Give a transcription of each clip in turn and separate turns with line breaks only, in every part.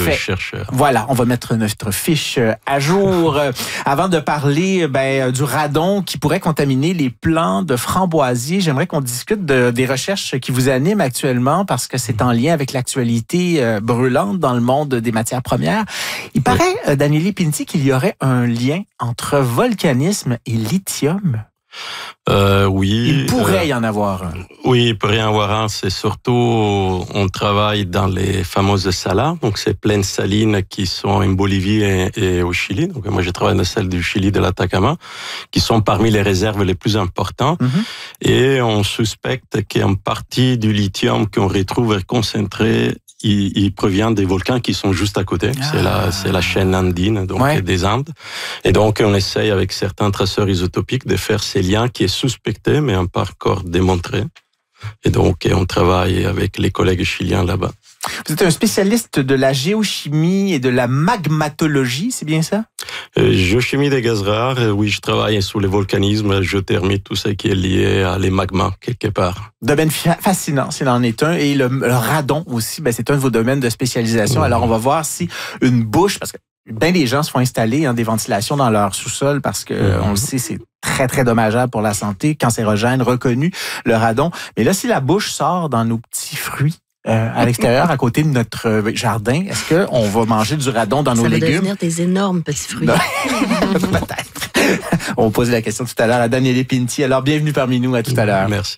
Parfait.
chercheurs.
Voilà, on va mettre notre fiche à jour. Avant de parler du radon qui pourrait contaminer les plants de framboisier, j'aimerais qu'on discute des recherches qui vous animent actuellement parce que c'est en lien avec l'actualité brûlante dans le monde des matières premières. Il paraît, Daniele Pinti, qu'il y aurait un lien entre volcanisme et lithium.
Oui.
Il pourrait y en avoir un.
Oui, il pourrait y en avoir un. C'est surtout, on travaille dans les fameuses salas, donc ces plaines salines qui sont en Bolivie et au Chili. Donc moi, je travaille dans celles du Chili, de l'Atacama, qui sont parmi les réserves les plus importantes. Et on suspecte qu'une partie du lithium qu'on retrouve concentré, il provient des volcans qui sont juste à côté. C'est la chaîne andine, donc des Andes. Et donc, on essaye avec certains traceurs isotopiques de faire ces liens qui est suspecté, mais pas encore démontré. Et donc, on travaille avec les collègues chiliens là-bas.
Vous êtes un spécialiste de la géochimie et de la magmatologie, c'est bien ça?
Géochimie des gaz rares, oui, je travaille sur le volcanisme, géothermie, tout ce qui est lié à les magmas, quelque part.
Domaine fascinant, s'il en est un. Et le radon aussi, c'est un de vos domaines de spécialisation. Alors, on va voir si une bouche, parce que bien des gens se font installer des ventilations dans leur sous-sol parce que, on le sait, c'est très, très dommageable pour la santé, cancérogène, reconnu, le radon. Mais là, si la bouche sort dans nos petits fruits, à l'extérieur, à côté de notre jardin, est-ce qu'on va manger du radon dans nos légumes?
Ça va devenir des énormes petits fruits.
Peut-être. On posait la question tout à l'heure à Daniele Pinti. Alors, bienvenue parmi nous. À tout à l'heure.
Merci.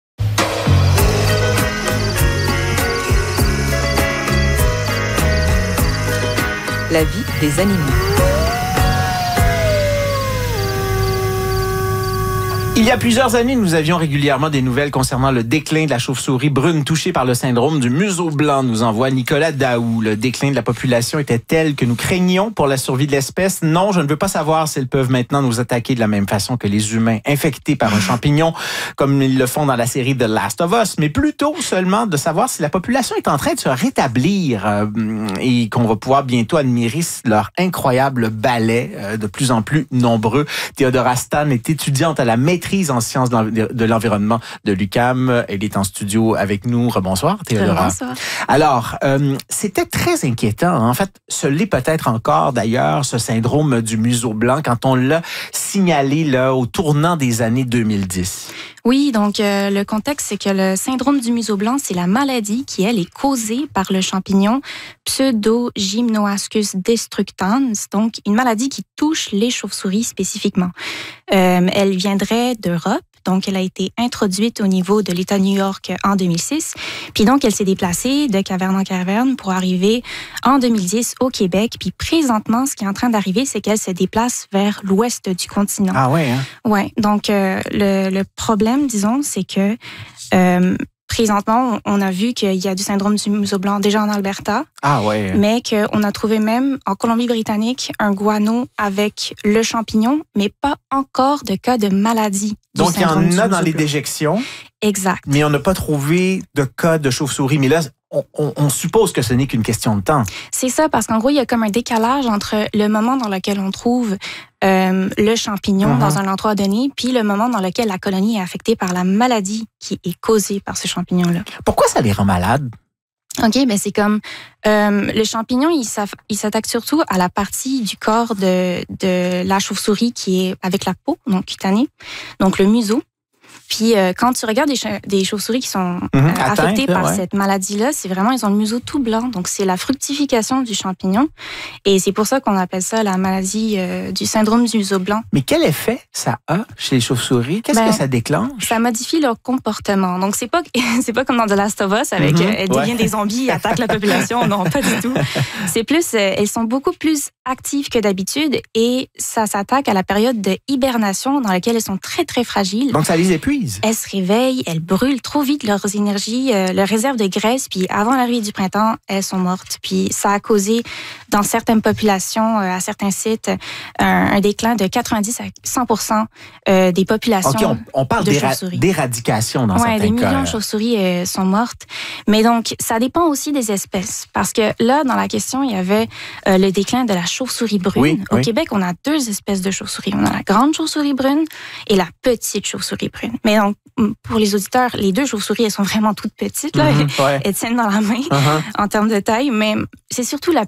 La vie des animaux.
Il y a plusieurs années, nous avions régulièrement des nouvelles concernant le déclin de la chauve-souris brune touchée par le syndrome du museau blanc, nous envoie Nicolas Daou. Le déclin de la population était tel que nous craignions pour la survie de l'espèce. Non, je ne veux pas savoir s'ils peuvent maintenant nous attaquer de la même façon que les humains infectés par un champignon, comme ils le font dans la série The Last of Us, mais plutôt seulement de savoir si la population est en train de se rétablir et qu'on va pouvoir bientôt admirer leur incroyable ballet de plus en plus nombreux. Théodora Stan est étudiante à la maîtrise en sciences de l'environnement de l'UQAM. Elle est en studio avec nous. Rebonsoir, Théodora.
Bonsoir.
Alors, c'était très inquiétant. En fait, ce l'est peut-être encore d'ailleurs, ce syndrome du museau blanc, quand on l'a signalé là, au tournant des années 2010.
Oui, donc le contexte, c'est que le syndrome du museau blanc, c'est la maladie qui, elle, est causée par le champignon Pseudogymnoascus destructans, donc une maladie qui touche les chauves-souris spécifiquement. Elle viendrait d'Europe, donc elle a été introduite au niveau de l'État de New York en 2006, puis donc elle s'est déplacée de caverne en caverne pour arriver en 2010 au Québec, puis présentement, ce qui est en train d'arriver, c'est qu'elle se déplace vers l'ouest du continent.
Ah ouais, hein?
Ouais, donc le problème, disons, c'est que présentement, on a vu qu'il y a du syndrome du museau blanc déjà en Alberta.
Ah ouais.
Mais qu'on a trouvé même en Colombie-Britannique un guano avec le champignon, mais pas encore de cas de maladie.
Donc, il y en a dans les déjections.
Exact.
Mais on n'a pas trouvé de cas de chauve-souris. Mais là, on suppose que ce n'est qu'une question de temps.
C'est ça, parce qu'en gros, il y a comme un décalage entre le moment dans lequel on trouve le champignon dans un endroit donné, puis le moment dans lequel la colonie est affectée par la maladie qui est causée par ce champignon-là.
Pourquoi ça les rend malades?
OK, ben c'est comme le champignon, il s'attaque surtout à la partie du corps de la chauve-souris qui est avec la peau, donc cutanée, donc le museau. Puis quand tu regardes des chauves-souris qui sont affectées par cette maladie-là, c'est vraiment, ils ont le museau tout blanc. Donc, c'est la fructification du champignon. Et c'est pour ça qu'on appelle ça la maladie du syndrome du museau blanc.
Mais quel effet ça a chez les chauves-souris? Qu'est-ce que ça déclenche?
Ça modifie leur comportement. Donc, c'est pas comme dans The Last of Us avec elles deviennent des zombies et attaquent la population. Non, pas du tout. C'est plus, elles sont beaucoup plus actives que d'habitude et ça s'attaque à la période de hibernation dans laquelle elles sont très, très fragiles.
Donc, ça les épuise.
Elles se réveillent, elles brûlent trop vite leurs énergies, leurs réserves de graisse, puis avant l'arrivée du printemps, elles sont mortes. Puis ça a causé, dans certaines populations, à certains sites, un déclin de 90 à 100% des populations.
OK, on parle d'éradication dans certains cas.
Oui, des millions de chauves-souris sont mortes. Mais donc, ça dépend aussi des espèces. Parce que là, dans la question, il y avait le déclin de la chauve-souris brune. Au Québec, on a 2 espèces de chauves-souris. On a la grande chauve-souris brune et la petite chauve-souris brune. Mais donc, pour les auditeurs, les 2 chauves-souris, elles sont vraiment toutes petites. Là. Elles tiennent dans la main en termes de taille. Mais c'est surtout la